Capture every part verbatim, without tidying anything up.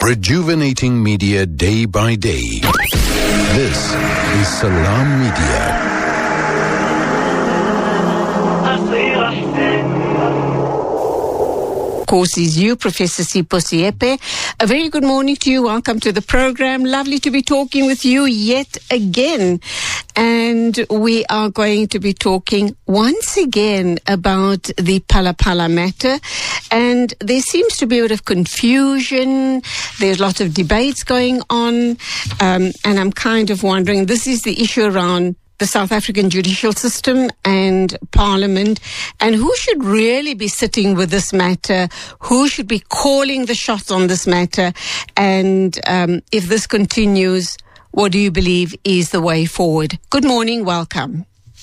Rejuvenating media day by day. This is Salam Media. Of course, is you, Professor Sipho Siepe. A very good morning to you. Welcome to the program. Lovely to be talking with you yet again. And we are going to be talking once again about the Phala Phala matter. And there seems to be a bit of confusion. There's lots of debates going on. Um, and I'm kind of wondering, this is the issue around the South African judicial system and Parliament, and who should really be sitting with this matter, who should be calling the shots on this matter, and um, if this continues, what do you believe is the way forward? Good morning, welcome.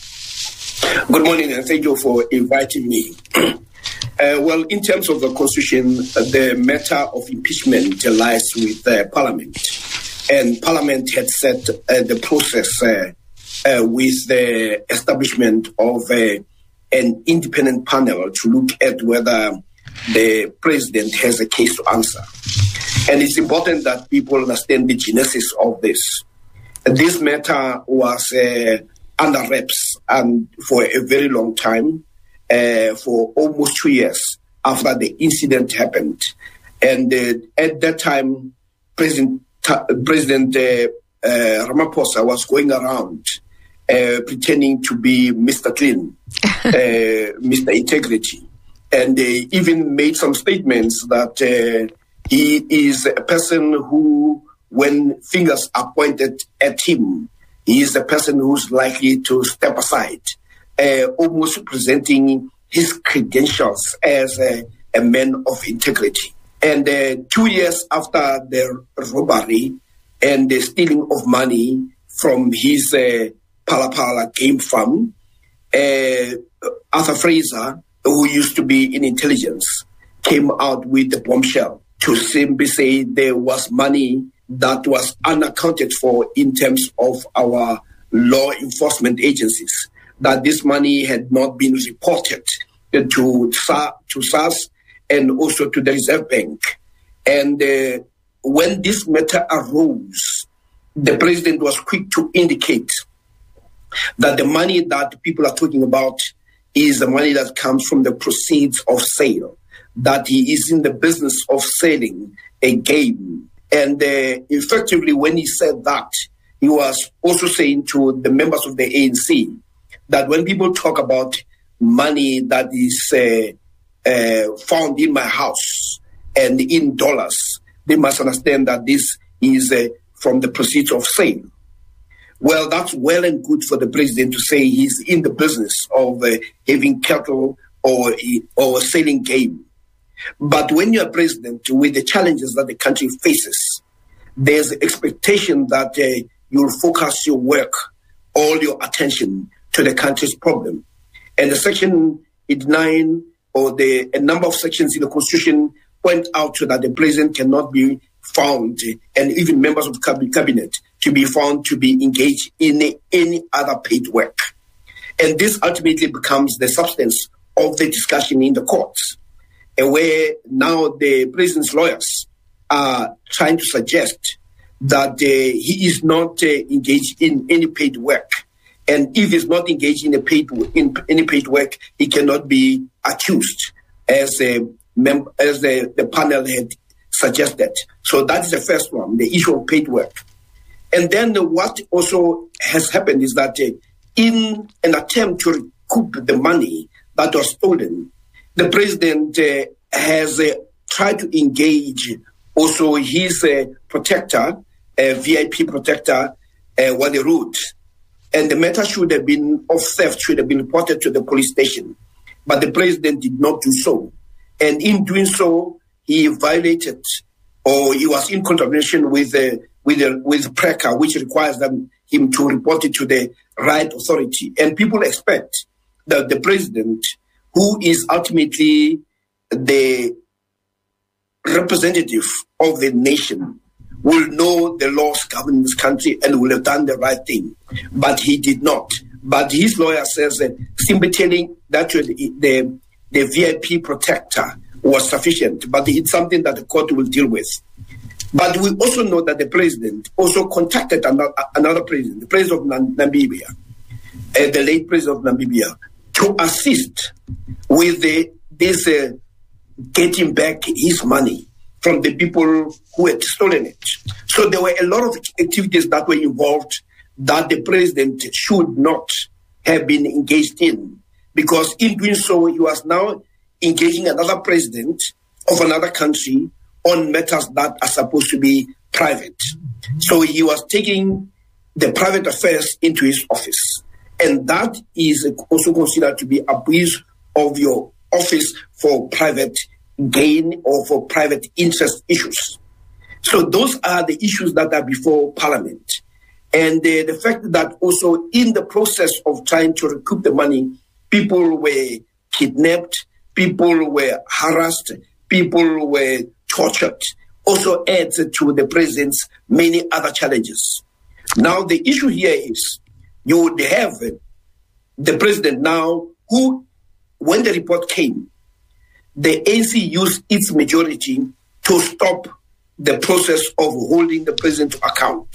Good morning, and thank you for inviting me. uh, well, in terms of the Constitution, the matter of impeachment lies with uh, Parliament, and Parliament had set uh, the process uh, Uh, with the establishment of uh, an independent panel to look at whether the president has a case to answer. And it's important that people understand the genesis of this. This matter was uh, under wraps and for a very long time, uh, for almost two years after the incident happened. And uh, at that time, President, President uh, uh, Ramaphosa was going around Uh, pretending to be Mister Clean, uh, Mister Integrity, and they even made some statements that uh, he is a person who, when fingers are pointed at him, he is a person who's likely to step aside, uh, almost presenting his credentials as a, a man of integrity. And uh, two years after the robbery and the stealing of money from his uh, Phala Phala game farm, uh, Arthur Fraser, who used to be in intelligence, came out with the bombshell to simply say there was money that was unaccounted for in terms of our law enforcement agencies, that this money had not been reported to, to SARS and also to the Reserve Bank. And uh, when this matter arose, the president was quick to indicate that the money that people are talking about is the money that comes from the proceeds of sale, that he is in the business of selling a game. And uh, effectively, when he said that, he was also saying to the members of the A N C that when people talk about money that is uh, uh, found in my house and in dollars, they must understand that this is uh, from the proceeds of sale. Well, that's well and good for the president to say he's in the business of uh, having cattle or, or selling game. But when you're president, with the challenges that the country faces, there's the expectation that uh, you'll focus your work, all your attention to the country's problem. And the Section eighty-nine, or the a number of sections in the Constitution, point out to that the president cannot be found, and even members of the cabinet, to be found to be engaged in any other paid work. And this ultimately becomes the substance of the discussion in the courts, and where now the president's lawyers are trying to suggest that uh, he is not uh, engaged in any paid work. And if he's not engaged in, a paid, in any paid work, he cannot be accused, as, a mem- as the, the panel had suggested. So that is the first one, the issue of paid work. And then uh, what also has happened is that uh, in an attempt to recoup the money that was stolen, the president uh, has uh, tried to engage also his uh, protector, uh, V I P protector, uh, Wale Root. And the matter should have been of theft, should have been reported to the police station. But the president did not do so. And in doing so, he violated, or he was in contravention with uh, with uh, with PRECA, which requires them him to report it to the right authority. And people expect that the president, who is ultimately the representative of the nation, will know the laws governing this country and will have done the right thing. But he did not. But his lawyer says that simply telling that the, the, the V I P protector was sufficient, but it's something that the court will deal with. But we also know that the president also contacted another, another president, the president of Namibia, uh, the late president of Namibia, to assist with the, this uh, getting back his money from the people who had stolen it. So there were a lot of activities that were involved that the president should not have been engaged in, because in doing so, he was now engaging another president of another country on matters that are supposed to be private. So he was taking the private affairs into his office. And that is also considered to be abuse of your office for private gain or for private interest issues. So those are the issues that are before Parliament. And uh, the fact that also in the process of trying to recoup the money, people were kidnapped, people were harassed, people were tortured, also adds to the president's many other challenges. Now, the issue here is you would have the president now who, when the report came, the A N C used its majority to stop the process of holding the president to account.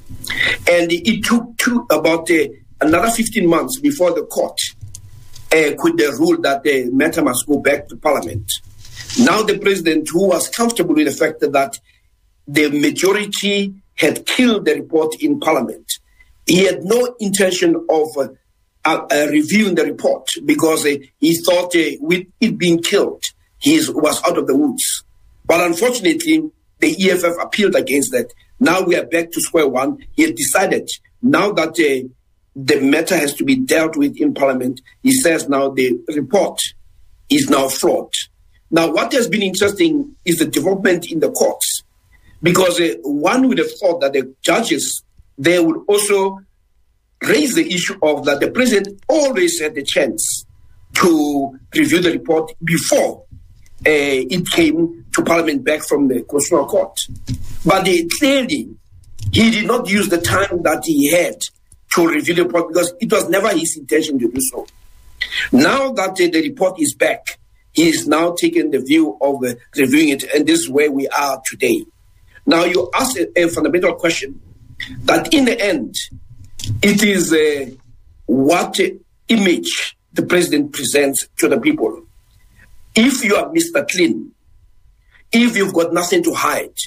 And it took two, about uh, another fifteen months before the court uh, could uh, rule that the matter must go back to Parliament. Now the president, who was comfortable with the fact that the majority had killed the report in Parliament, he had no intention of uh, uh, uh, reviewing the report because uh, he thought uh, with it being killed, he was out of the woods. But unfortunately, the E F F appealed against that. Now we are back to square one. He had decided now that uh, the matter has to be dealt with in Parliament. He says now the report is now flawed. Now, what has been interesting is the development in the courts, because uh, one would have thought that the judges, they would also raise the issue of that the president always had the chance to review the report before uh, it came to Parliament back from the Constitutional Court. But uh, clearly, he did not use the time that he had to review the report because it was never his intention to do so. Now that uh, the report is back, he is now taking the view of uh, reviewing it, and this is where we are today. Now, you ask a, a fundamental question that in the end, it is uh, what uh, image the president presents to the people. If you are Mister Clean, if you've got nothing to hide,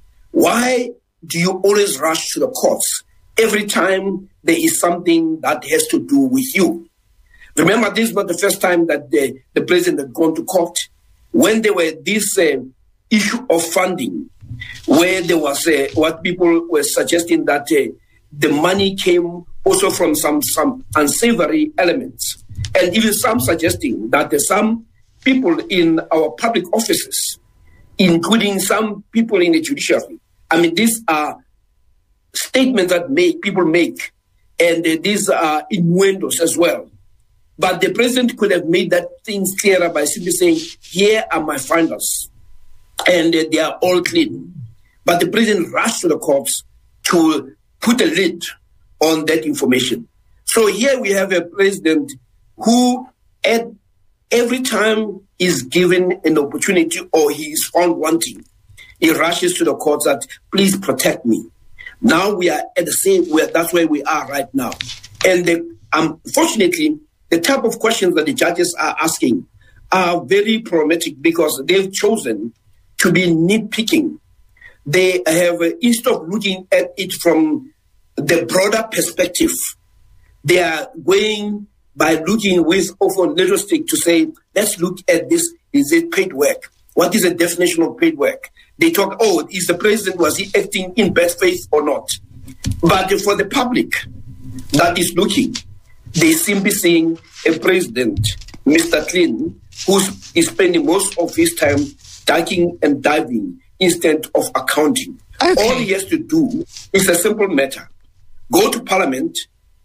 why do you always rush to the courts every time there is something that has to do with you? Remember, this was the first time that the, the president had gone to court when there were this uh, issue of funding, where there was uh, what people were suggesting that uh, the money came also from some, some unsavory elements, and even some suggesting that uh, some people in our public offices, including some people in the judiciary, I mean, these are statements that make people make, and uh, these are innuendos as well. But the president could have made that things clearer by simply saying, here are my findings, and uh, they are all clean. But the president rushed to the courts to put a lid on that information. So here we have a president who, at every time is given an opportunity or he is found wanting, he rushes to the courts that, please protect me. Now we are at the same, where that's where we are right now. And the, unfortunately, the type of questions that the judges are asking are very problematic because they've chosen to be nitpicking. They have, instead of looking at it from the broader perspective, they are going by looking with often little stick to say, let's look at this. Is it paid work? What is the definition of paid work? They talk, oh, is the president, was he acting in bad faith or not? But for the public that is looking, they seem to be seeing a president, Mister Clean, who is spending most of his time ducking and diving instead of accounting. Okay. All he has to do is a simple matter. Go to Parliament,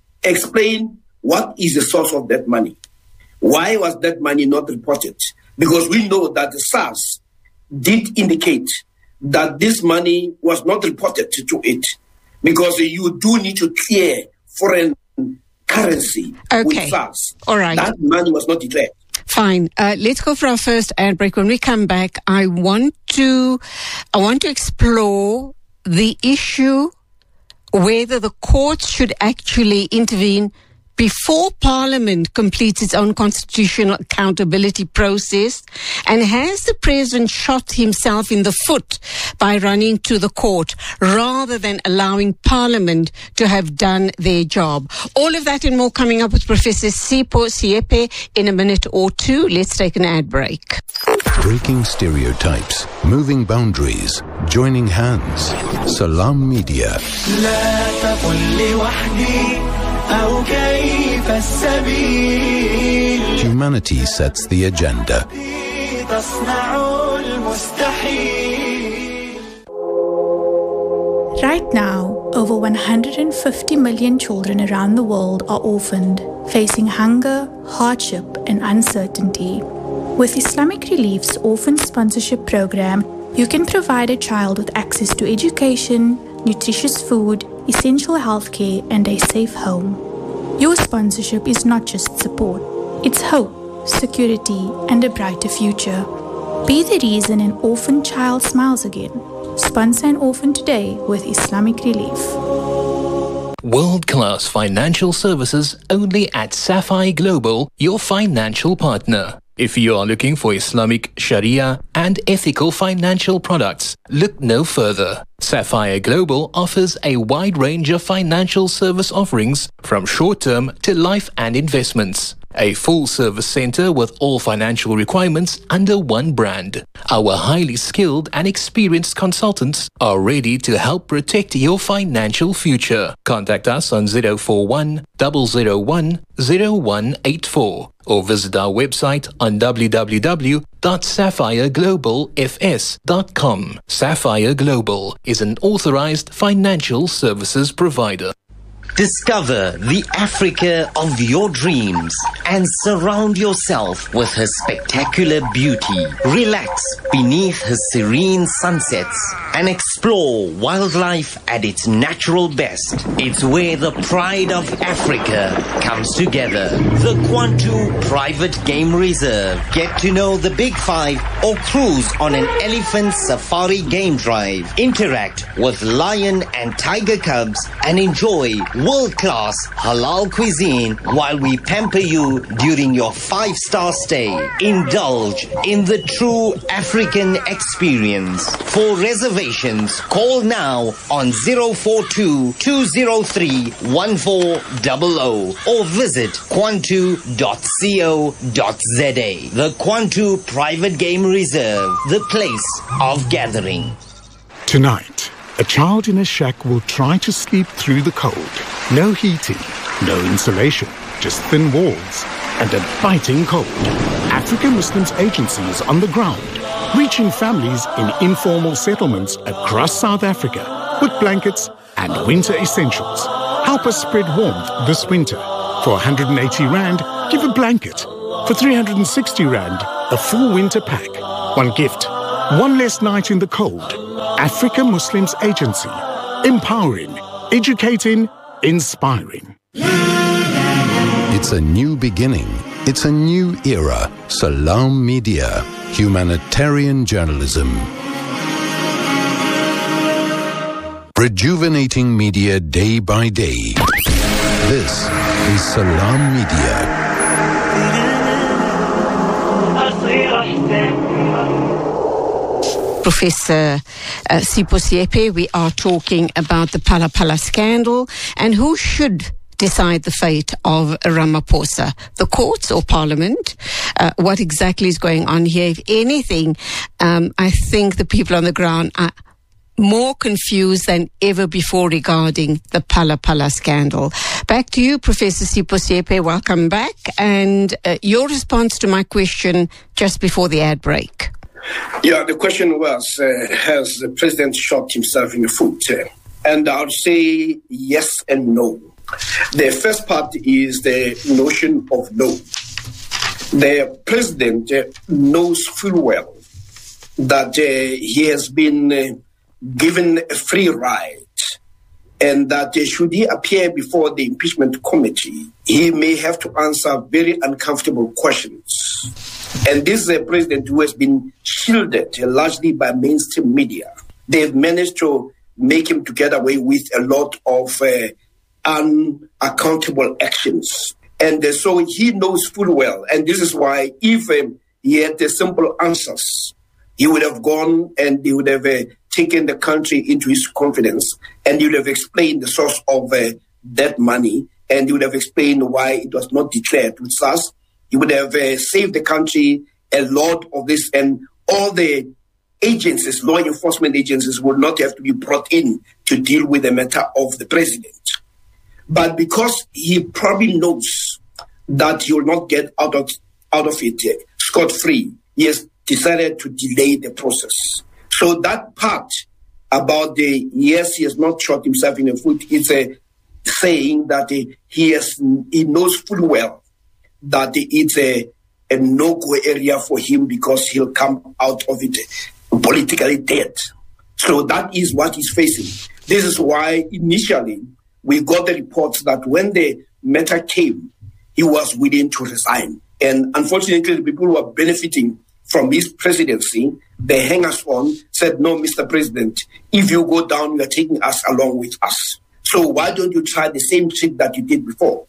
explain what is the source of that money. Why was that money not reported? Because we know that the SARS did indicate that this money was not reported to it because you do need to clear foreign currency okay. with SARS. All right. That money was not declared. Fine. Uh, let's go for our first ad break. When we come back, I want to I want to explore the issue whether the courts should actually intervene before Parliament completes its own constitutional accountability process, and has the President shot himself in the foot by running to the court rather than allowing Parliament to have done their job? All of that and more coming up with Professor Sipho Siepe in a minute or two. Let's take an ad break. Breaking stereotypes, moving boundaries, joining hands. Salam Media. Humanity sets the agenda. Right now, over one hundred fifty million children around the world are orphaned, facing hunger, hardship, and uncertainty. With Islamic Relief's Orphan Sponsorship Program, you can provide a child with access to education, nutritious food, essential healthcare, and a safe home. Your sponsorship is not just support, it's hope, security, and a brighter future. Be the reason an orphan child smiles again. Sponsor an orphan today with Islamic Relief. World-class financial services only at Sapphire Global, your financial partner. If you are looking for Islamic Sharia and ethical financial products, look no further. Sapphire Global offers a wide range of financial service offerings from short-term to life and investments. A full-service center with all financial requirements under one brand. Our highly skilled and experienced consultants are ready to help protect your financial future. Contact us on zero four one, zero zero one, zero one eight four or visit our website on w w w dot sapphire global f s dot com. Sapphire Global is an authorized financial services provider. Discover the Africa of your dreams and surround yourself with her spectacular beauty. Relax beneath her serene sunsets and explore wildlife at its natural best. It's where the pride of Africa comes together. The Kwantu Private Game Reserve. Get to know the Big Five or cruise on an elephant safari game drive. Interact with lion and tiger cubs and enjoy world-class halal cuisine while we pamper you during your five-star stay. Indulge in the true African experience. For reservations, call now on zero four two, two zero three, one four zero zero or visit kwantu dot co dot z a. The Kwantu Private Game Reserve, the place of gathering. Tonight, a child in a shack will try to sleep through the cold. No heating, no insulation, just thin walls and a biting cold. African Muslims Agency is on the ground, reaching families in informal settlements across South Africa with blankets and winter essentials. Help us spread warmth this winter. For one hundred eighty rand, give a blanket. For three hundred sixty rand, a full winter pack. One gift, one less night in the cold. African Muslims Agency. Empowering, educating, inspiring. It's a new beginning. It's a new era. Salam Media. Humanitarian journalism. Rejuvenating media day by day. This is Salam Media. Professor uh, Sipho Siepe, we are talking about the Phala Phala scandal and who should decide the fate of Ramaphosa, the courts or Parliament? Uh, what exactly is going on here? If anything, um, I think the people on the ground are more confused than ever before regarding the Phala Phala scandal. Back to you, Professor Sipho Siepe. Welcome back. And uh, your response to my question just before the ad break. Yeah, the question was, uh, has the president shot himself in the foot? Uh, and I would say yes and no. The first part is the notion of no. The president uh, knows full well that uh, he has been uh, given a free ride and that uh, should he appear before the impeachment committee, he may have to answer very uncomfortable questions. And this is a president who has been shielded largely by mainstream media. They've managed to make him to get away with a lot of uh, unaccountable actions. And uh, so he knows full well. And this is why if um, he had the simple answers, he would have gone and he would have uh, taken the country into his confidence, and he would have explained the source of uh, that money, and he would have explained why it was not declared with SARS. He would have uh, saved the country a lot of this, and all the agencies, law enforcement agencies, would not have to be brought in to deal with the matter of the president. But because he probably knows that he will not get out of out of it uh, scot-free, he has decided to delay the process. So that part about the, yes, he has not shot himself in the foot, it's a saying that uh, he has, he knows full well that it's a, a no-go area for him because he'll come out of it politically dead. So that is what he's facing. This is why initially we got the reports that when the matter came, he was willing to resign. And unfortunately, the people who are benefiting from his presidency, the hangers on, said, no, Mister President, if you go down, you are taking us along with us. So why don't you try the same trick that you did before?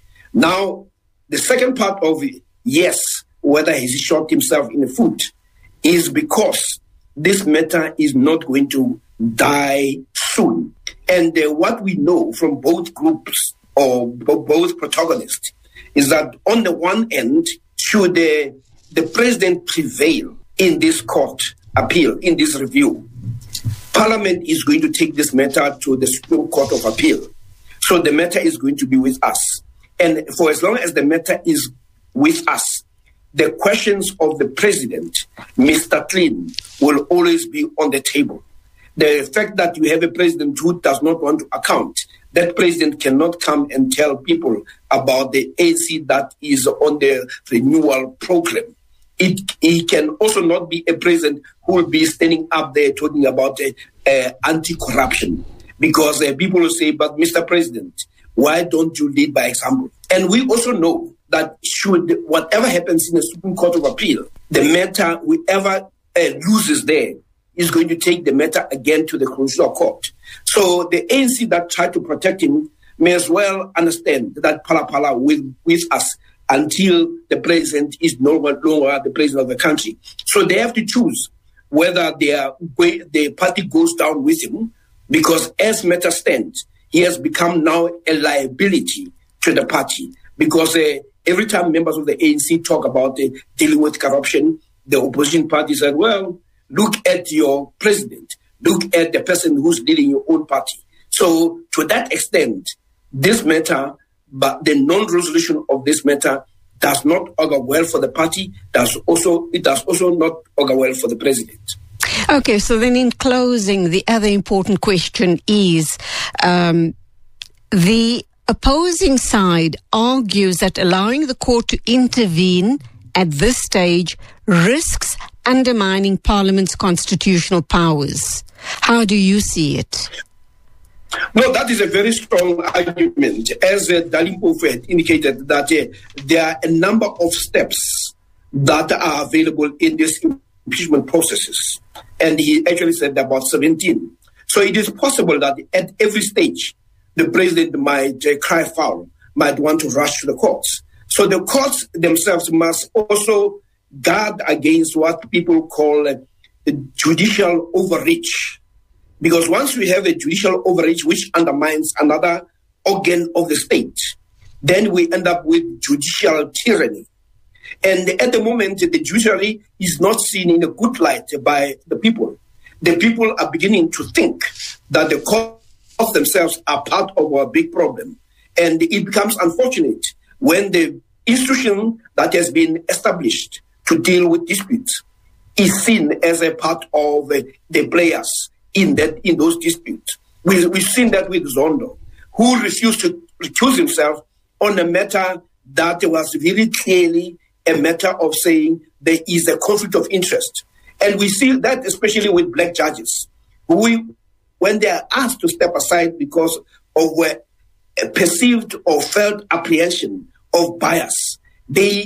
Now, the second part of it, yes, whether he shot himself in the foot, is because this matter is not going to die soon. And uh, what we know from both groups or b- both protagonists is that on the one end, should uh, the president prevail in this court appeal, in this review, Parliament is going to take this matter to the Supreme Court of Appeal. So the matter is going to be with us. And for as long as the matter is with us, the questions of the president, Mister Clean, will always be on the table. The fact that you have a president who does not want to account, that president cannot come and tell people about the A N C that is on the renewal program. It, he can also not be a president who will be standing up there talking about uh, uh, anti-corruption, because uh, people will say, but Mister President, why don't you lead by example? And we also know that should whatever happens in the Supreme Court of Appeal, the matter, whoever uh, loses there is going to take the matter again to the Constitutional Court. So the A N C that tried to protect him may as well understand that Phala Phala will with us until the president is no longer the president of the country. So they have to choose whether their, the party goes down with him, because as matters stand, he has become now a liability to the party, because uh, every time members of the A N C talk about uh, dealing with corruption, the opposition party said, well, look at your president, look at the person who's leading your own party. So to that extent, this matter, but the non-resolution of this matter does not augur well for the party, does also, it does also not augur well for the president. Okay, so then in closing, the other important question is um, the opposing side argues that allowing the court to intervene at this stage risks undermining Parliament's constitutional powers. How do you see it? No, that is a very strong argument. As uh, Dalimpo had indicated, that uh, there are a number of steps that are available in this impeachment processes. And he actually said about seventeen. So it is possible that at every stage, the president might uh, cry foul, might want to rush to the courts. So the courts themselves must also guard against what people call uh, judicial overreach. Because once we have a judicial overreach which undermines another organ of the state, then we end up with judicial tyranny. And at the moment, the judiciary is not seen in a good light by the people. The people are beginning to think that the courts themselves are part of our big problem. And it becomes unfortunate when the institution that has been established to deal with disputes is seen as a part of the players in that in those disputes. We, we've seen that with Zondo, who refused to recuse himself on a matter that was very clearly a matter of saying there is a conflict of interest. And we see that especially with black judges, who, we, when they are asked to step aside because of a perceived or felt apprehension of bias, they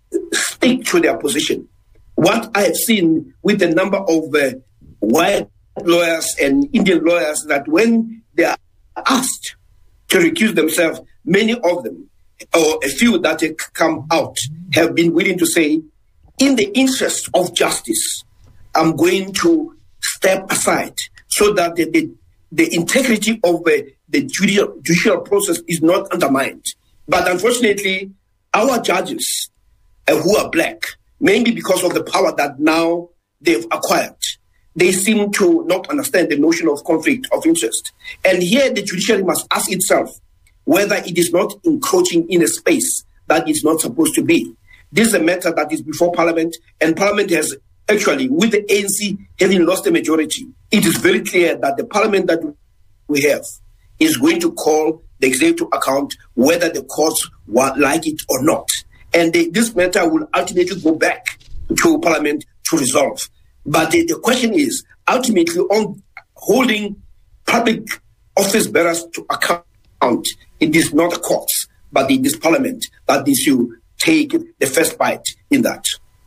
stick to their position. What I have seen with the number of uh, white lawyers and Indian lawyers, that when they are asked to recuse themselves, many of them, or a few that have come out, have been willing to say, in the interest of justice, I'm going to step aside so that the, the, the integrity of uh, the judicial, judicial process is not undermined. But unfortunately, our judges uh, who are black, mainly because of the power that now they've acquired, they seem to not understand the notion of conflict of interest. And here the judiciary must ask itself whether it is not encroaching in a space that is not supposed to be. This is a matter that is before Parliament, and Parliament has actually, with the A N C having lost a majority, it is very clear that the Parliament that we have is going to call the executive account whether the courts like it or not. And they, this matter will ultimately go back to Parliament to resolve. But the, the question is, ultimately, on holding public office bearers to account, it is not the courts, but it is Parliament that needs to take the first bite in that.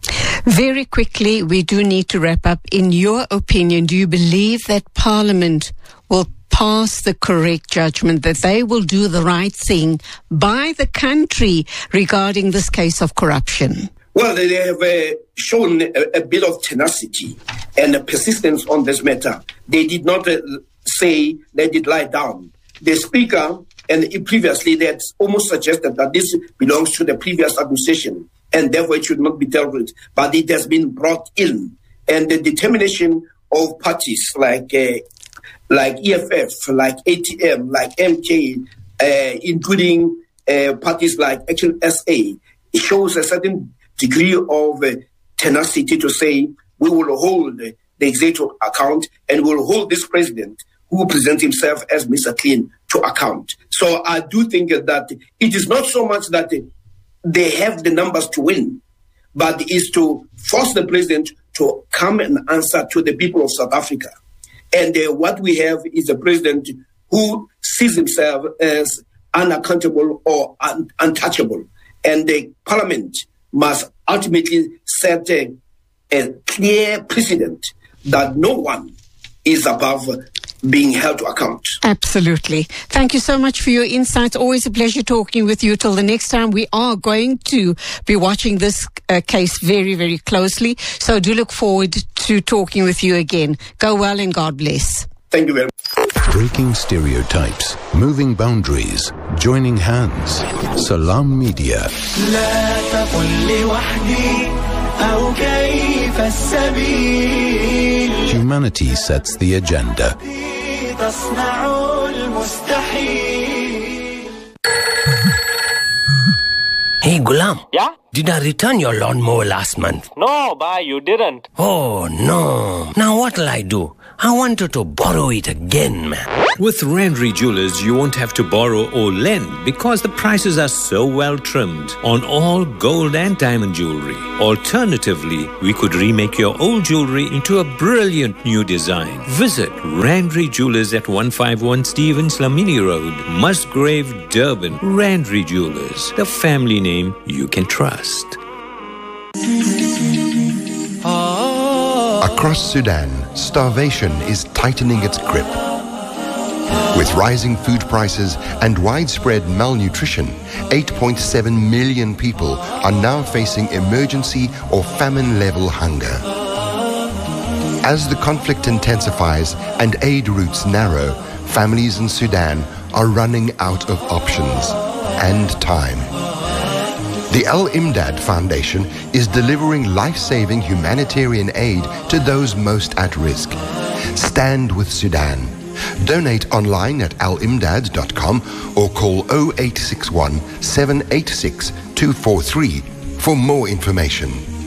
Very quickly, we do need to wrap up. In your opinion, do you believe that Parliament will pass the correct judgment, that they will do the right thing by the country regarding this case of corruption? Well, they have uh, shown a, a bit of tenacity and a persistence on this matter. They did not uh, say they did lie down. The Speaker, and previously they had almost suggested that this belongs to the previous administration and therefore it should not be dealt with. But it has been brought in. And the determination of parties like uh, like E F F, like A T M, like M K, uh, including uh, parties like Action S A, it shows a certain degree of uh, tenacity to say we will hold the executive account and we will hold this president who presents himself as Mister Clean to account. So I do think that it is not so much that they have the numbers to win, but it is to force the president to come and answer to the people of South Africa. And uh, what we have is a president who sees himself as unaccountable or un- untouchable. And the Parliament must ultimately set a, a clear precedent that no one is above being held to account. Absolutely. Thank you so much for your insights. Always a pleasure talking with you. Till the next time, we are going to be watching this uh, case very, very closely. So do look forward to talking with you again. Go well and God bless. Thank you very much. Breaking stereotypes, moving boundaries, joining hands. Salam Media. Humanity sets the agenda. Hey, Gulam. Yeah? Did I return your lawnmower last month? No, bye, you didn't. Oh, no. Now what'll I do? I wanted to borrow it again, man. With Randry Jewelers, you won't have to borrow or lend because the prices are so well trimmed on all gold and diamond jewelry. Alternatively, we could remake your old jewelry into a brilliant new design. Visit Randry Jewelers at one fifty-one Stevens Lamini Road, Musgrave, Durban. Randry Jewelers, the family name you can trust. Across Sudan, starvation is tightening its grip. With rising food prices and widespread malnutrition, eight point seven million people are now facing emergency or famine-level hunger. As the conflict intensifies and aid routes narrow, families in Sudan are running out of options and time. The Al-Imdad Foundation is delivering life-saving humanitarian aid to those most at risk. Stand with Sudan. Donate online at al imdad dot com or call oh eight six one, seven eight six, two four three for more information.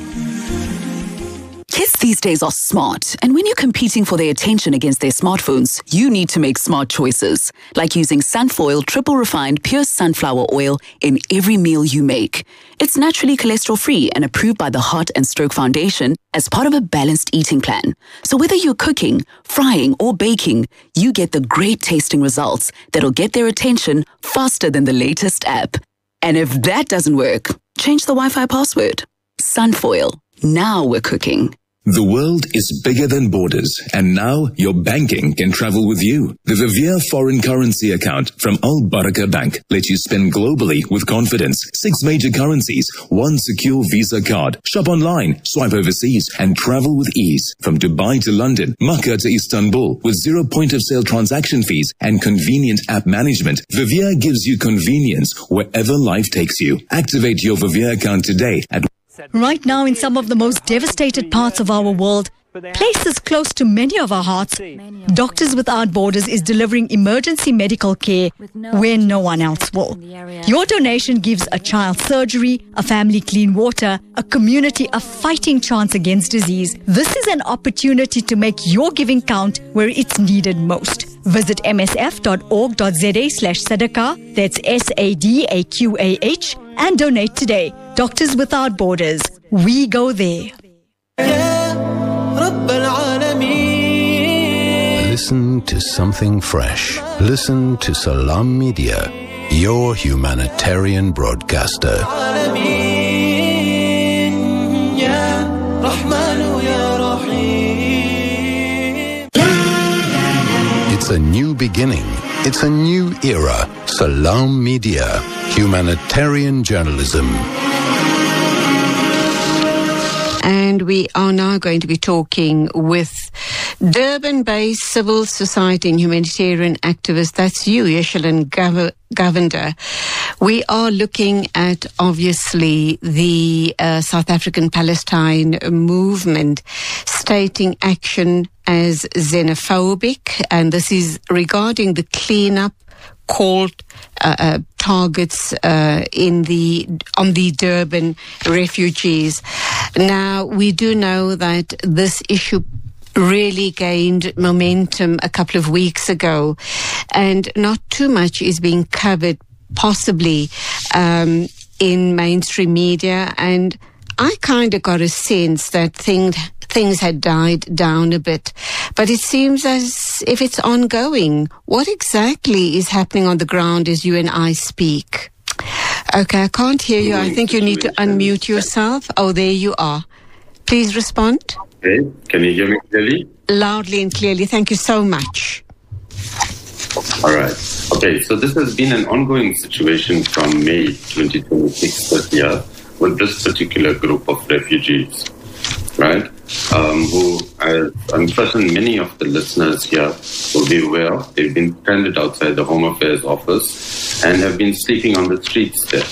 Kids these days are smart, and when you're competing for their attention against their smartphones, you need to make smart choices, like using Sunfoil triple refined pure sunflower oil in every meal you make. It's naturally cholesterol-free and approved by the Heart and Stroke Foundation as part of a balanced eating plan. So whether you're cooking, frying, or baking, you get the great tasting results that'll get their attention faster than the latest app. And if that doesn't work, Change the Wi-Fi password. Sunfoil. Now we're cooking. The world is bigger than borders, and now your banking can travel with you. The Vivier foreign currency account from Al Baraka Bank lets you spend globally with confidence. Six major currencies, one secure Visa card. Shop online, swipe overseas, and travel with ease. From Dubai to London, Makkah to Istanbul, with zero point of sale transaction fees and convenient app management, Vivier gives you convenience wherever life takes you. Activate your Vivier account today at Right now, in some of the most devastated parts of our world, places close to many of our hearts, Doctors Without Borders is delivering emergency medical care where no one else will. Your donation gives a child surgery, a family clean water, a community a fighting chance against disease. This is an opportunity to make your giving count where it's needed most. Visit msf.org.za slash sadaqah, that's S A D A Q A H, and donate today. Doctors Without Borders. We go there. Listen to something fresh. Listen to Salam Media, your humanitarian broadcaster. It's a new beginning. It's a new era. Salam Media, humanitarian journalism. And we are now going to be talking with Durban-based civil society and humanitarian activist. That's you, Yeshalin Govender. We are looking at, obviously, the uh, South African Palestine movement stating action as xenophobic, and this is regarding the cleanup called uh, uh, targets uh, in the on the Durban refugees. Now, we do know that this issue really gained momentum a couple of weeks ago, and not too much is being covered, possibly, um, in mainstream media. And I kind of got a sense that things things had died down a bit, but it seems as if it's ongoing. What exactly is happening on the ground as you and I speak? Okay, I can't hear you. I think you need to unmute yourself. Oh, there you are. Please respond. Okay, can you hear me clearly? Loudly and clearly. Thank you so much. All right. Okay, so this has been an ongoing situation from May twenty twenty-six this year with this particular group of refugees, right? Um, who, I, I'm certain many of the listeners here will be aware of. They've been stranded outside the Home Affairs office and have been sleeping on the streets there,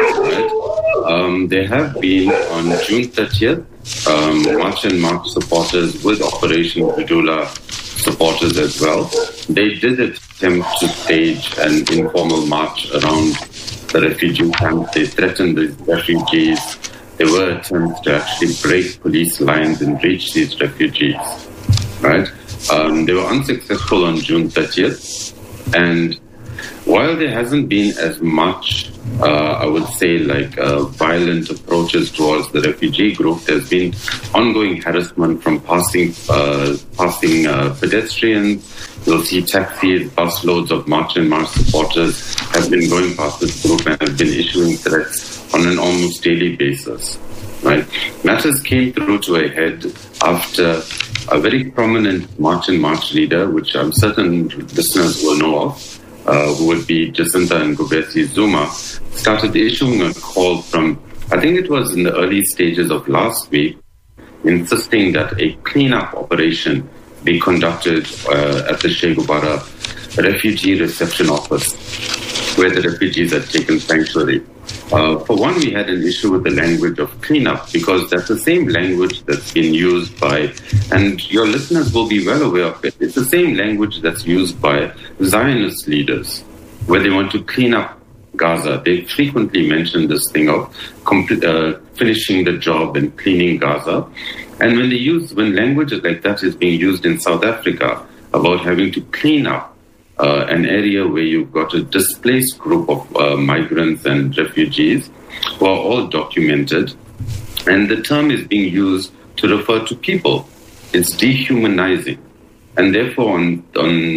right? Um, they have been on June thirtieth, um, March and March supporters with Operation Vidula supporters as well. They did attempt to stage an informal march around the refugee camp. They threatened the refugees. There were attempts to actually break police lines and reach these refugees, right? Um, they were unsuccessful on June thirtieth. And while there hasn't been as much, uh, I would say, like uh, violent approaches towards the refugee group, there's been ongoing harassment from passing, uh, passing uh, pedestrians. You'll see taxis, busloads of March and March supporters have been going past this group and have been issuing threats on an almost daily basis, right? Matters came through to a head after a very prominent March and March leader, which I'm certain listeners will know of, uh, who would be Jacinta Ngubesi Zuma, started issuing a call from, I think it was in the early stages of last week, insisting that a cleanup operation be conducted uh, at the Sheikh Ubara refugee reception office, where the refugees had taken sanctuary. Uh, for one, we had an issue with the language of cleanup, because that's the same language that's been used by, and your listeners will be well aware of it, it's the same language that's used by Zionist leaders, where they want to clean up Gaza. They frequently mention this thing of compl- uh, finishing the job and cleaning Gaza. And when they use, when language like that is being used in South Africa about having to clean up Uh, an area where you've got a displaced group of uh, migrants and refugees who are all documented, and the term is being used to refer to people. It's dehumanizing. And therefore, on, on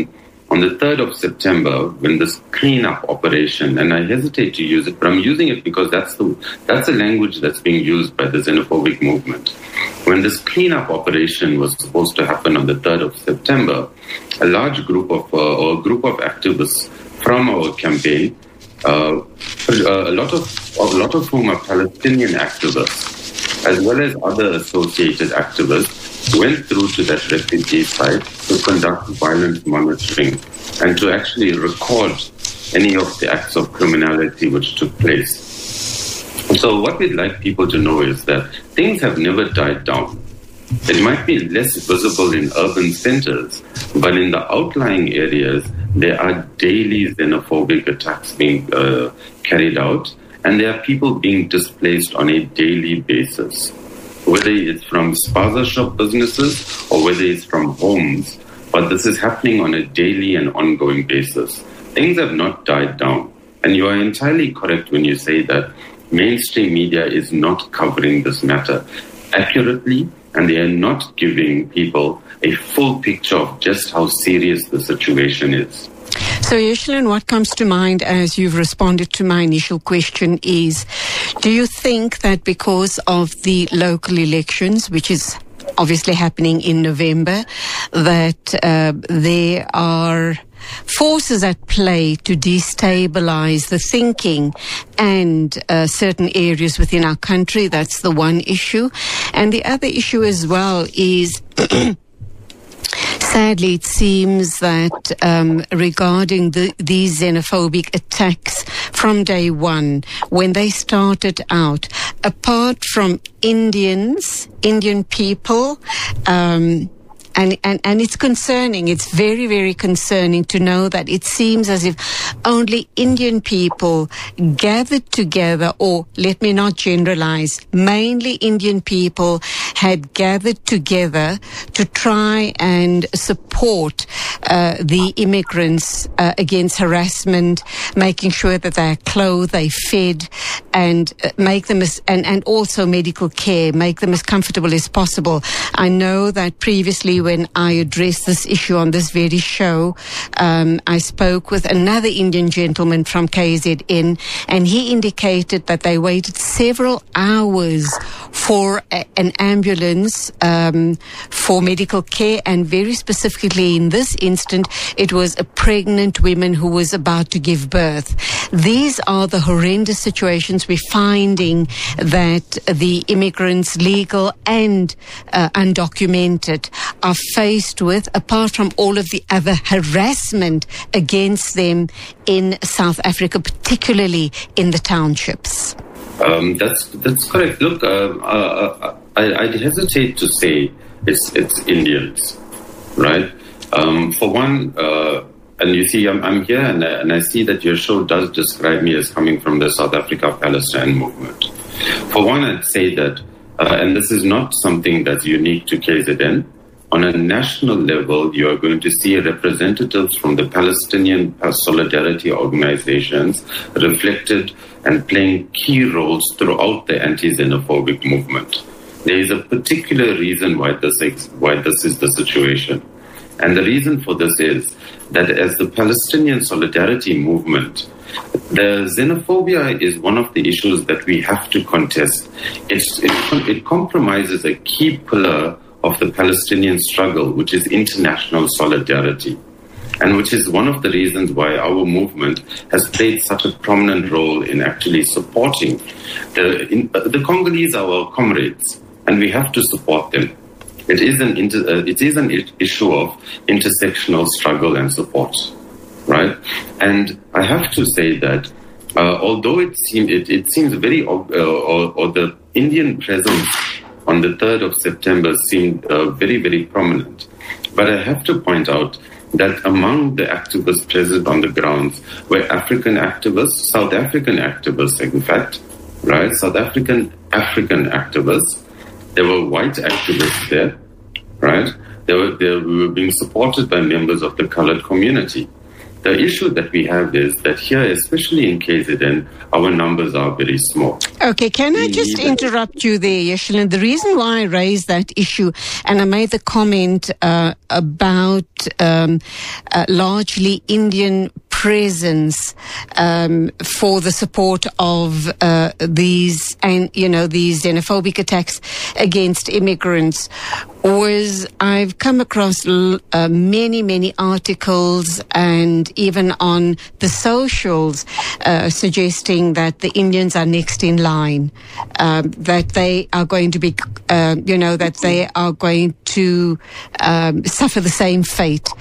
on the third of September, when this cleanup operation, and I hesitate to use it, but I'm using it because that's the that's the language that's being used by the xenophobic movement. When this cleanup operation was supposed to happen on the third of September, a large group of, uh, or a group of activists from our campaign, uh, a lot of a lot of whom are Palestinian activists, as well as other associated activists, went through to that refugee site to conduct violent monitoring and to actually record any of the acts of criminality which took place. So what we'd like people to know is that things have never died down. It might be less visible in urban centers, but in the outlying areas, there are daily xenophobic attacks being uh, carried out, and there are people being displaced on a daily basis. Whether it's from spaza shop businesses or whether it's from homes, but this is happening on a daily and ongoing basis. Things have not died down. And you are entirely correct when you say that mainstream media is not covering this matter accurately, and they are not giving people a full picture of just how serious the situation is. So, Yeshlin, what comes to mind as you've responded to my initial question is, do you think that because of the local elections, which is obviously happening in November, that uh, there are forces at play to destabilize the thinking and uh, certain areas within our country? That's the one issue. And the other issue as well is sadly, it seems that um, regarding the, these xenophobic attacks from day one, when they started out, apart from Indians, Indian people, um, And, and, and it's concerning. It's very, very concerning to know that it seems as if only Indian people gathered together, or let me not generalize, mainly Indian people had gathered together to try and support uh, the immigrants uh, against harassment, making sure that they're clothed, they're fed, and uh, make them as, and, and also medical care, make them as comfortable as possible. I know that previously when I addressed this issue on this very show, um, I spoke with another Indian gentleman from K Z N, and he indicated that they waited several hours for a, an ambulance um, for medical care, and very specifically in this instant, it was a pregnant woman who was about to give birth. These are the horrendous situations we're finding that the immigrants, legal and uh, undocumented, are faced with, apart from all of the other harassment against them in South Africa, particularly in the townships. Um, that's that's correct. Look, uh, uh, I, I'd hesitate to say it's it's Indians, right? Um, for one, uh, and you see, I'm, I'm here, and, and I see that your show does describe me as coming from the South Africa-Palestine movement. For one, I'd say that, uh, and this is not something that's unique to K Z N. On a national level, you are going to see representatives from the Palestinian solidarity organizations reflected and playing key roles throughout the anti-xenophobic movement. There is a particular reason why this, ex- why this is the situation. And the reason for this is that as the Palestinian solidarity movement, the xenophobia is one of the issues that we have to contest. It's, it, it compromises a key pillar of the Palestinian struggle, which is international solidarity, and which is one of the reasons why our movement has played such a prominent role in actually supporting the, in, uh, the Congolese are our comrades, and we have to support them. It is an inter, uh, it is an issue of intersectional struggle and support, right? And I have to say that uh, although it seems it, it seems very uh, or, or the Indian presence on the third of September seemed uh, very, very prominent. But I have to point out that among the activists present on the grounds were African activists, South African activists, in fact, right? South African African activists. There were white activists there, right? They were, they were being supported by members of the colored community. The issue that we have is that here, especially in K Z N, our numbers are very small. Okay, can I just interrupt you there, Yeshilin? The reason why I raised that issue, and I made the comment uh, about um, uh, largely Indian presence um, for the support of uh, these, and you know, these xenophobic attacks against immigrants, was I've come across l- uh, many, many articles and even on the socials uh, suggesting that the Indians are next in line, um, that they are going to be, uh, you know, that they are going to um, suffer the same fate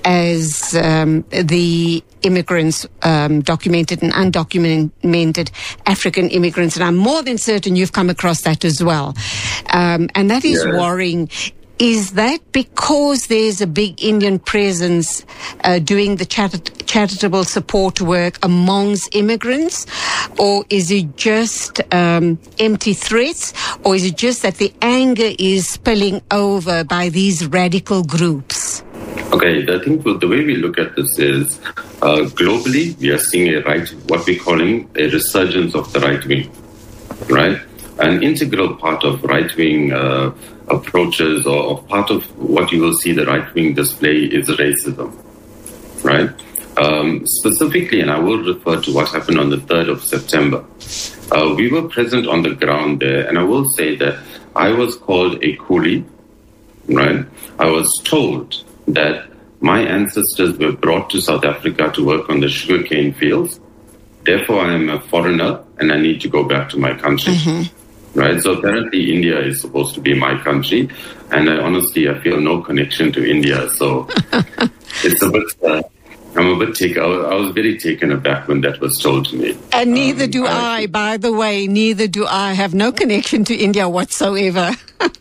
as um, the immigrants, um, documented and undocumented African immigrants. And I'm more than certain you've come across that as well. Um, and that is yeah. worrying. Is that because there's a big Indian presence uh, doing the charit- charitable support work amongst immigrants? Or is it just um, empty threats? Or is it just that the anger is spilling over by these radical groups? Okay, I think the way we look at this is uh, globally we are seeing a right, what we're calling a resurgence of the right wing, right? An integral part of right-wing uh, approaches or part of what you will see the right-wing display is racism, right? Um, specifically, and I will refer to what happened on the third of September. Uh, we were present on the ground there, and I will say that I was called a coolie, right? I was told that my ancestors were brought to South Africa to work on the sugarcane fields. Therefore, I am a foreigner and I need to go back to my country. Mm-hmm. Right, so apparently India is supposed to be my country, and I honestly I feel no connection to India. So it's a bit. Uh, I'm a bit taken. I was, I was very taken aback when that was told to me. And neither um, do I, I. By the way, neither do I. I have no connection to India whatsoever.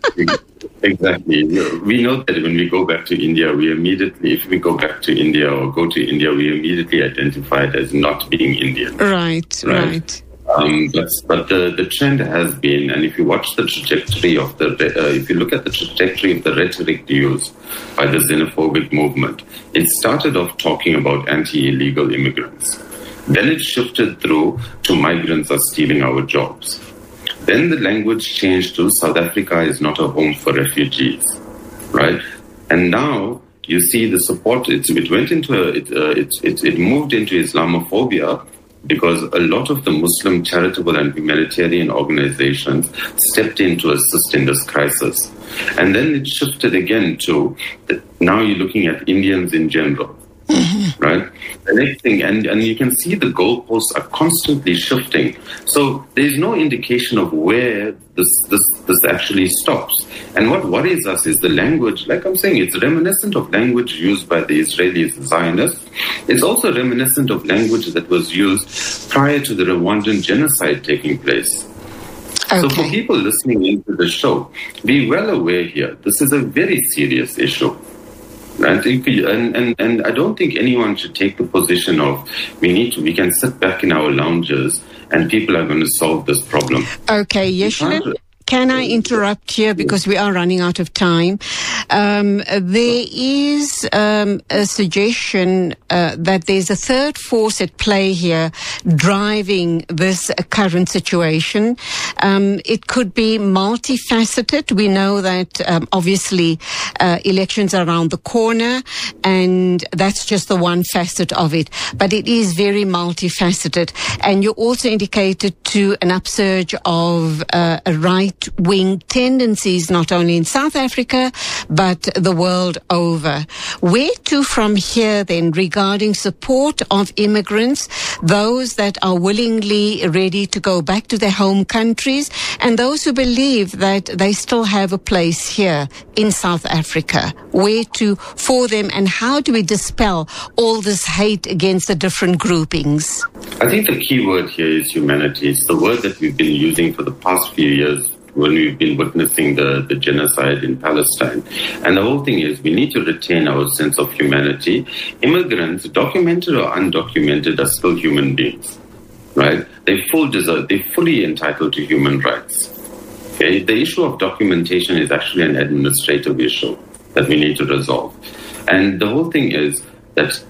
Exactly. We know that when we go back to India, we immediately, if we go back to India or go to India, we immediately identify it as not being Indian. Right. Right. right. Um, but but the, the trend has been, and if you watch the trajectory of the, uh, if you look at the trajectory of the rhetoric used by the xenophobic movement, it started off talking about anti-illegal immigrants. Then it shifted through to migrants are stealing our jobs. Then the language changed to South Africa is not a home for refugees, right? And now you see the support, it's, it went into, a, it, uh, it, it, it moved into Islamophobia, because a lot of the Muslim charitable and humanitarian organizations stepped in to assist in this crisis. And then it shifted again to, now you're looking at Indians in general, mm-hmm. right? The next thing, and, and you can see the goalposts are constantly shifting. So there's no indication of where this, this, this actually stops. And what worries us is the language, like I'm saying, it's reminiscent of language used by the Israeli Zionists. It's also reminiscent of language that was used prior to the Rwandan genocide taking place. Okay. So for people listening into the show, be well aware here, this is a very serious issue. And, and, and, and I don't think anyone should take the position of we need to, we can sit back in our lounges and people are going to solve this problem. Okay, Yeshilin, can I interrupt here because we are running out of time? Um, there is um, a suggestion uh, that there's a third force at play here driving this uh, current situation. Um, it could be multifaceted. We know that um, obviously uh, elections are around the corner, and that's just the one facet of it. But it is very multifaceted. And you also indicated to an upsurge of uh, right-wing tendencies, not only in South Africa, but the world over. Where to from here then regarding support of immigrants, those that are willingly ready to go back to their home countries, and those who believe that they still have a place here in South Africa? Where to for them, and how do we dispel all this hate against the different groupings? I think the key word here is humanity. It's the word that we've been using for the past few years when we've been witnessing the, the genocide in Palestine. And the whole thing is we need to retain our sense of humanity. Immigrants, documented or undocumented, are still human beings, right? They full deserve, they're fully entitled to human rights. Okay? The issue of documentation is actually an administrative issue that we need to resolve. And the whole thing is that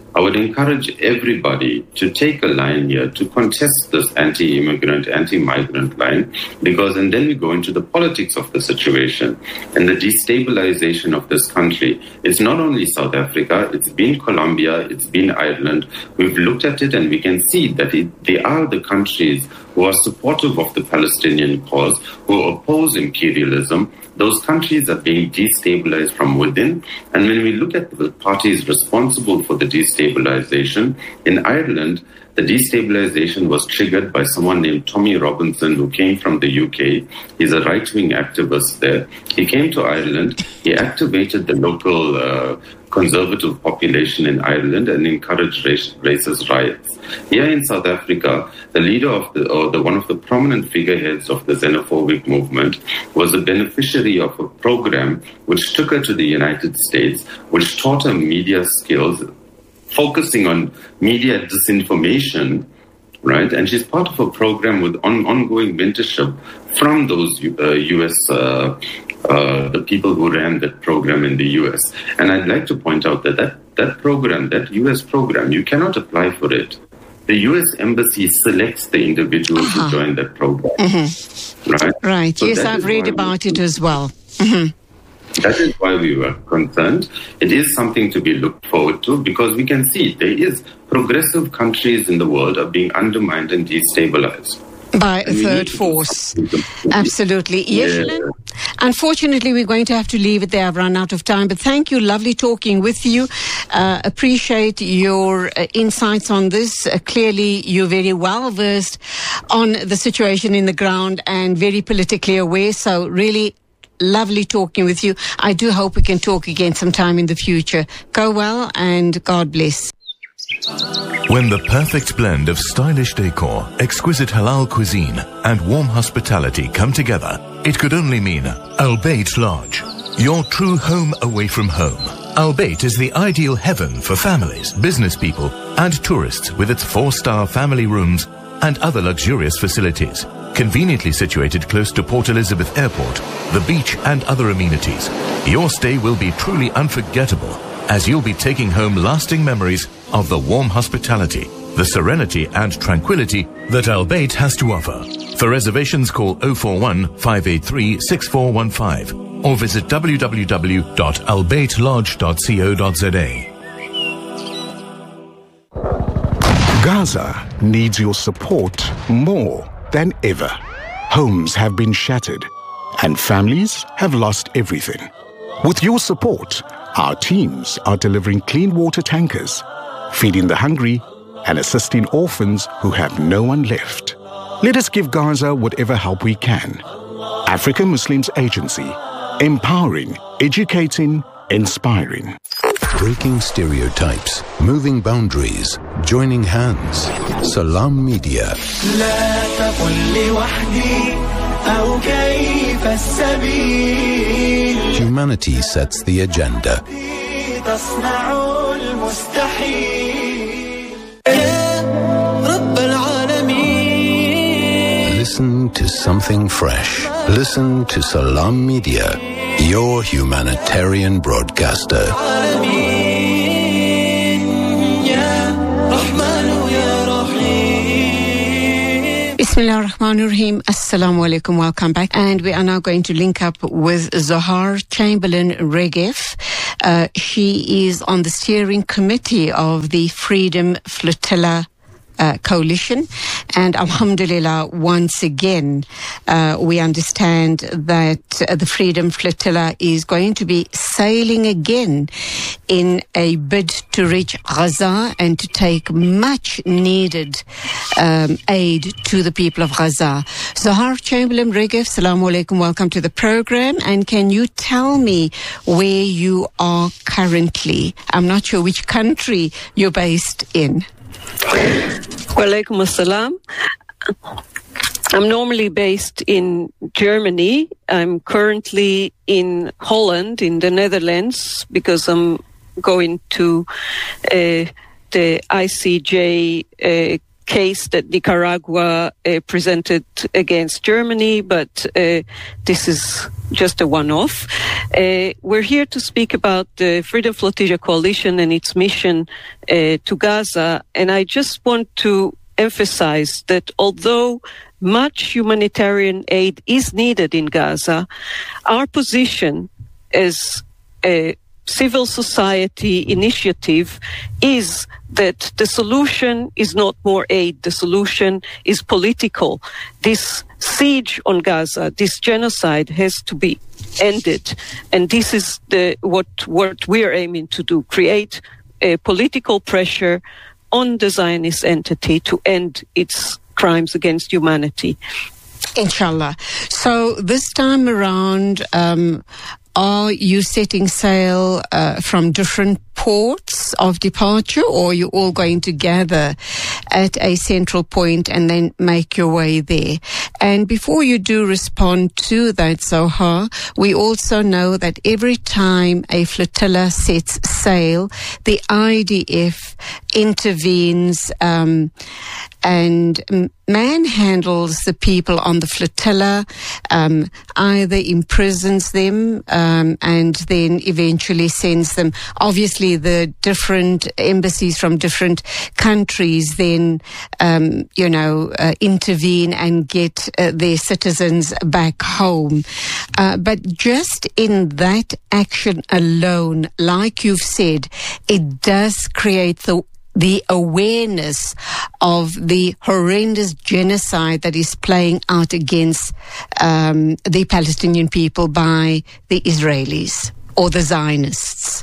I would encourage everybody to take a line here to contest this anti-immigrant, anti-migrant line, because, and then we go into the politics of the situation and the destabilization of this country. It's not only South Africa, it's been Colombia, it's been Ireland. We've looked at it and we can see that it, they are the countries who are supportive of the Palestinian cause, who oppose imperialism. Those countries are being destabilized from within. And when we look at the parties responsible for the destabilization, in Ireland, the destabilization was triggered by someone named Tommy Robinson, who came from the U K. He's a right-wing activist there. He came to Ireland. He activated the local uh, conservative population in Ireland and encouraged race, racist riots. Here in South Africa, the leader of the, or the one of the prominent figureheads of the xenophobic movement was a beneficiary of a program which took her to the United States, which taught her media skills, focusing on media disinformation, right? And she's part of a program with on, ongoing mentorship from those uh, U S, uh, uh, the people who ran that program in the U S. And I'd like to point out that that, that program, that U S program, you cannot apply for it. The U S Embassy selects the individuals uh-huh. who join that program. Mm-hmm. Right? Right. So yes, I've read about it as well. Mm-hmm. That is why we were concerned. It is something to be looked forward to, because we can see there is progressive countries in the world are being undermined and destabilized. By a third force. Absolutely. Yes, yeah. Unfortunately, we're going to have to leave it there. I've run out of time. But thank you. Lovely talking with you. Uh, appreciate your uh, insights on this. Uh, clearly, you're very well versed on the situation in the ground and very politically aware. So really lovely talking with you. I do hope we can talk again sometime in the future. Go well and God bless. When the perfect blend of stylish decor, exquisite halal cuisine, and warm hospitality come together, it could only mean Al Bayt Lodge, your true home away from home. Al Bayt is the ideal heaven for families, business people, and tourists, with its four-star family rooms and other luxurious facilities. Conveniently situated close to Port Elizabeth Airport, the beach, and other amenities, your stay will be truly unforgettable, as you'll be taking home lasting memories of the warm hospitality, the serenity and tranquility that Al Bayt has to offer. For reservations, call oh four one, five eight three, six four one five or visit w w w dot al bayt lodge dot co dot z a. Gaza needs your support more than ever. Homes have been shattered and families have lost everything. With your support, our teams are delivering clean water tankers, feeding the hungry, and assisting orphans who have no one left. Let us give Gaza whatever help we can. Africa Muslims Agency, empowering, educating, inspiring. Breaking stereotypes, moving boundaries, joining hands. Salam Media. Humanity sets the agenda. Listen to something fresh. Listen to Salam Media, your humanitarian broadcaster. Bismillah ar-Rahman ar-Rahim. Assalamu alaikum. Welcome back. And we are now going to link up with Zohar Chamberlain-Regev. Uh, she is on the steering committee of the Freedom Flotilla Uh, coalition, and alhamdulillah, once again uh, we understand that uh, the Freedom Flotilla is going to be sailing again in a bid to reach Gaza and to take much needed um, aid to the people of Gaza. Zohar Chamberlain-Regev, Assalamu alaikum, welcome to the program. And can you tell me where you are currently? I'm not sure which country you're based in. Walaikum assalam. I'm normally based in Germany. I'm currently in Holland, in the Netherlands, because I'm going to uh, the I C J uh, case that Nicaragua uh, presented against Germany, but uh, this is just a one-off. Uh, we're here to speak about the Freedom Flotilla Coalition and its mission uh, to Gaza, and I just want to emphasize that although much humanitarian aid is needed in Gaza, our position as a civil society initiative is that the solution is not more aid, the solution is political. This siege on Gaza, this genocide has to be ended, and this is the what what we're aiming to do, create a political pressure on the Zionist entity to end its crimes against humanity. Inshallah. So this time around, um, are you setting sail uh, from different ports of departure, or are you all going to gather at a central point and then make your way there? And before you do respond to that, Zohar, we also know that every time a flotilla sets sail, the I D F intervenes um, and manhandles the people on the flotilla, um, either imprisons them um, and then eventually sends them. Obviously, the different embassies from different countries then, um, you know, uh, intervene and get uh, their citizens back home. Uh, but just in that action alone, like you've said, it does create the the awareness of the horrendous genocide that is playing out against um, the Palestinian people by the Israelis or the Zionists.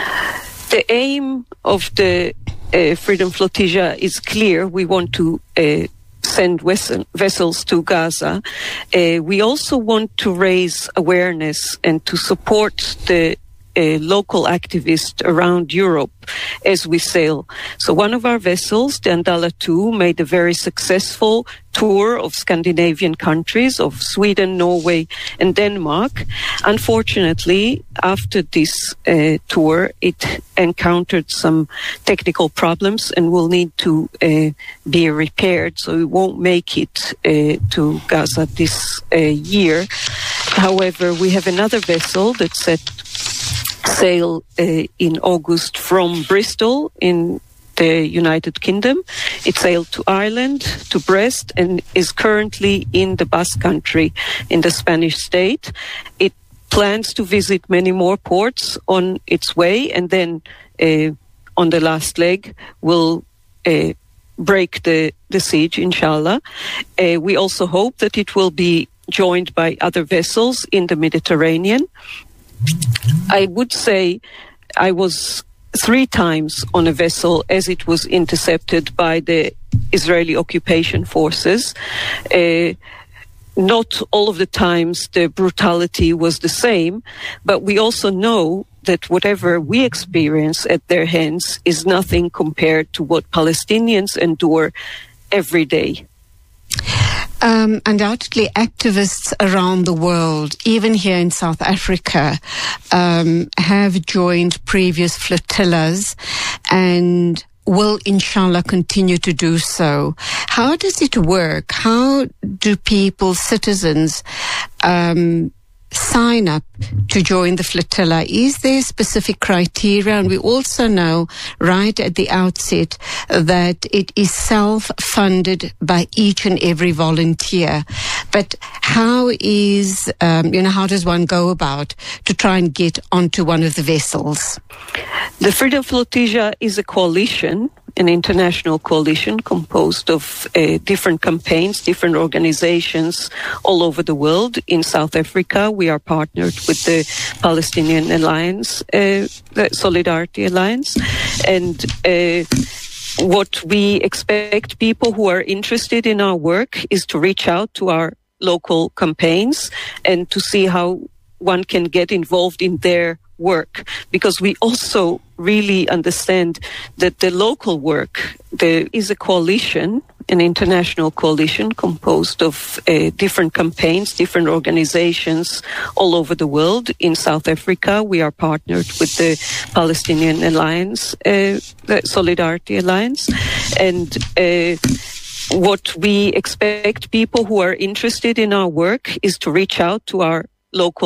The aim of the uh, Freedom Flotilla is clear. We want to uh, send vessel, vessels to Gaza. Uh, we also want to raise awareness and to support the uh, local activists around Europe as we sail. So one of our vessels, the Andala two, made a very successful tour of Scandinavian countries, of Sweden, Norway, and Denmark. Unfortunately, after this uh, tour, it encountered some technical problems and will need to uh, be repaired, so it won't make it uh, to Gaza this uh, year. However, we have another vessel that set sail uh, in August from Bristol in the United Kingdom. It sailed to Ireland, to Brest, and is currently in the Basque Country in the Spanish state. It plans to visit many more ports on its way, and then uh, on the last leg will uh, break the, the siege, inshallah. Uh, we also hope that it will be joined by other vessels in the Mediterranean. I would say I was three times on a vessel as it was intercepted by the Israeli occupation forces. Uh, not all of the times the brutality was the same, but we also know that whatever we experience at their hands is nothing compared to what Palestinians endure every day. Um, undoubtedly, activists around the world, even here in South Africa, um, have joined previous flotillas and will, inshallah, continue to do so. How does it work? How do people, citizens, um, sign up to join the flotilla? Is there specific criteria? And we also know right at the outset that it is self-funded by each and every volunteer. But how is, um, you know, how does one go about to try and get onto one of the vessels? The Freedom Flotilla is a coalition, an international coalition composed of uh, different campaigns, different organizations all over the world. In South Africa, we are partnered with the Palestinian Alliance, uh, the Solidarity Alliance, and uh, what we expect people who are interested in our work is to reach out to our local campaigns and to see how one can get involved in their work, because we also really understand that the local work, there is a coalition an international coalition composed of uh, different campaigns, different organizations all over the world. In South Africa, we are partnered with the Palestinian Alliance, uh, the Solidarity Alliance, and uh, what we expect people who are interested in our work is to reach out to our local